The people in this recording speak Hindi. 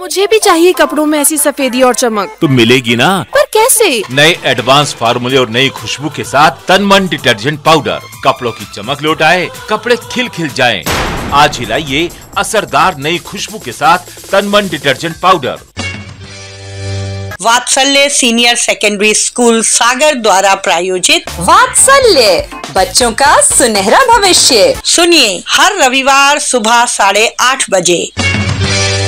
मुझे भी चाहिए कपड़ों में ऐसी सफेदी और चमक। तो मिलेगी ना, पर कैसे? नए एडवांस फार्मूले और नई खुशबू के साथ तन-मन डिटर्जेंट पाउडर। कपड़ों की चमक लौटाए, कपड़े खिल खिल जाएं। आज ही लाइए असरदार नई खुशबू के साथ तन-मन डिटर्जेंट पाउडर। वात्सल्य सीनियर सेकेंडरी स्कूल सागर द्वारा प्रायोजित वात्सल्य, बच्चों का सुनहरा भविष्य। सुनिए हर रविवार सुबह 8:30 बजे।